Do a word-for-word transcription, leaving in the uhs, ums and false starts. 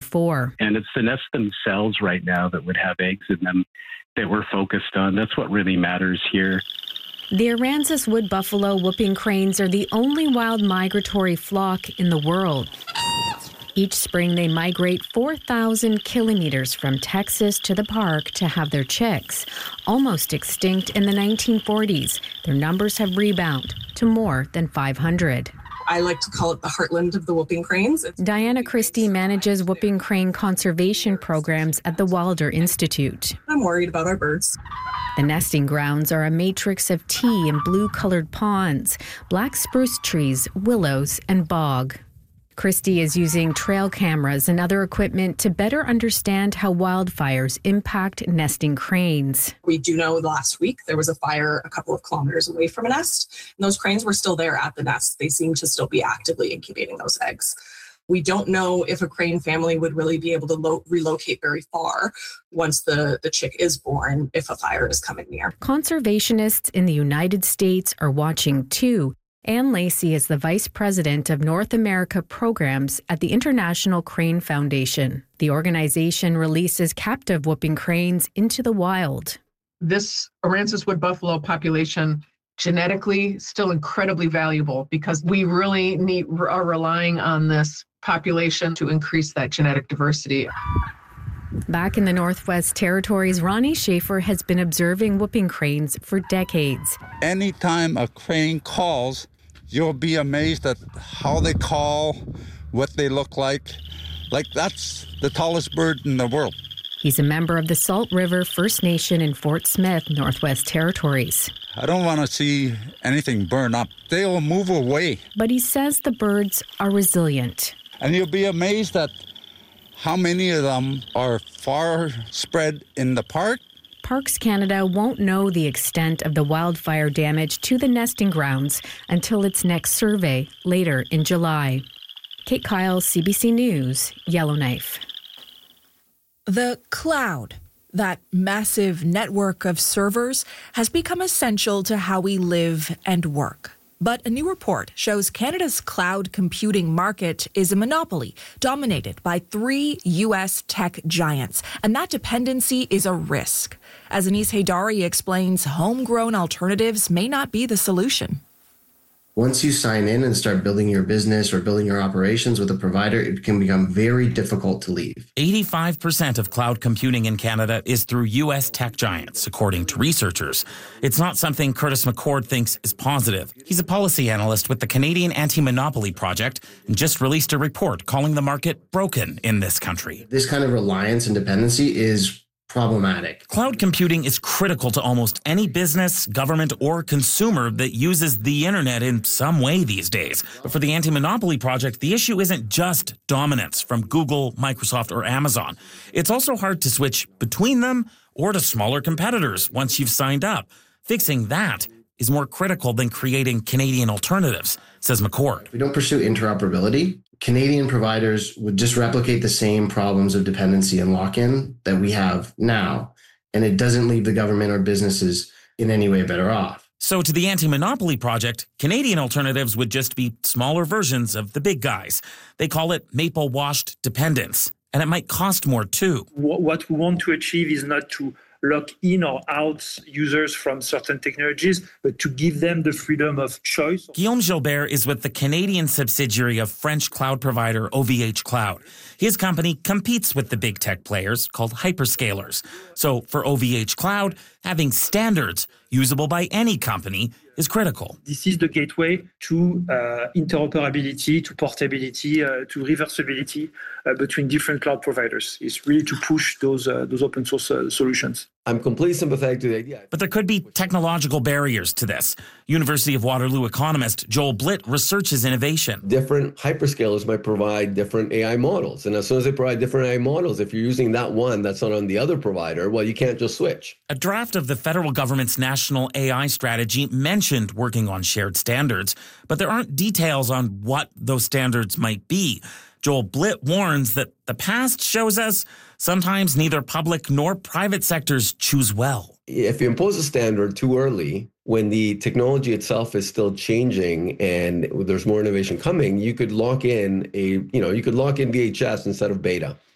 before. And it's the nests themselves right now that would have eggs in them that we're focused on. That's what really matters here. The Aransas wood buffalo whooping cranes are the only wild migratory flock in the world. Each spring, they migrate four thousand kilometers from Texas to the park to have their chicks. Almost extinct in the nineteen forties, their numbers have rebounded to more than five hundred. I like to call it the heartland of the whooping cranes. It's Diana Christie manages whooping crane conservation programs at the Wilder Institute. I'm worried about our birds. The nesting grounds are a matrix of tea and blue-colored ponds, black spruce trees, willows, and bog. Christie is using trail cameras and other equipment to better understand how wildfires impact nesting cranes. We do know last week there was a fire a couple of kilometers away from a nest, and those cranes were still there at the nest. They seem to still be actively incubating those eggs. We don't know if a crane family would really be able to lo- relocate very far once the, the chick is born if a fire is coming near. Conservationists in the United States are watching too. Ann Lacey is the Vice President of North America Programs at the International Crane Foundation. The organization releases captive whooping cranes into the wild. This Aransas wood buffalo population genetically still incredibly valuable because we really need are relying on this population to increase that genetic diversity. Back in the Northwest Territories, Ronnie Schaefer has been observing whooping cranes for decades. Anytime a crane calls, you'll be amazed at how they call, what they look like. Like, that's the tallest bird in the world. He's a member of the Salt River First Nation in Fort Smith, Northwest Territories. I don't want to see anything burn up. They'll move away. But he says the birds are resilient. And you'll be amazed at how many of them are far spread in the park. Parks Canada won't know the extent of the wildfire damage to the nesting grounds until its next survey later in July. Kate Kyle, C B C News, Yellowknife. The cloud, that massive network of servers, has become essential to how we live and work. But a new report shows Canada's cloud computing market is a monopoly dominated by three U S tech giants, and that dependency is a risk. As Anis Haydari explains, homegrown alternatives may not be the solution. Once you sign in and start building your business or building your operations with a provider, it can become very difficult to leave. eighty-five percent of cloud computing in Canada is through U S tech giants, according to researchers. It's not something Curtis McCord thinks is positive. He's a policy analyst with the Canadian Anti-Monopoly Project and just released a report calling the market broken in this country. This kind of reliance and dependency is problematic. Cloud computing is critical to almost any business, government, or consumer that uses the internet in some way these days. But for the Anti-Monopoly Project, the issue isn't just dominance from Google, Microsoft, or Amazon. It's also hard to switch between them or to smaller competitors once you've signed up. Fixing that is more critical than creating Canadian alternatives, says McCord. If we don't pursue interoperability, Canadian providers would just replicate the same problems of dependency and lock-in that we have now, and it doesn't leave the government or businesses in any way better off. So to the Anti-Monopoly Project, Canadian alternatives would just be smaller versions of the big guys. They call it maple-washed dependence, and it might cost more too. What we want to achieve is not to lock in or out users from certain technologies, but to give them the freedom of choice. Guillaume Gilbert is with the Canadian subsidiary of French cloud provider O V H Cloud. His company competes with the big tech players called hyperscalers. So for O V H Cloud, having standards usable by any company is critical. This is the gateway to uh, interoperability, to portability, uh, to reversibility uh, between different cloud providers. It's really to push those uh, those open source uh, solutions. I'm completely sympathetic to the idea. But there could be technological barriers to this. University of Waterloo economist Joel Blitt researches innovation. Different hyperscalers might provide different A I models. And as soon as they provide different A I models, if you're using that one that's not on the other provider, well, you can't just switch. A draft of the federal government's national A I strategy mentioned working on shared standards, but there aren't details on what those standards might be. Joel Blitt warns that the past shows us sometimes neither public nor private sectors choose well. If you impose a standard too early, when the technology itself is still changing and there's more innovation coming, you could lock in a, you know, you could lock in V H S instead of beta.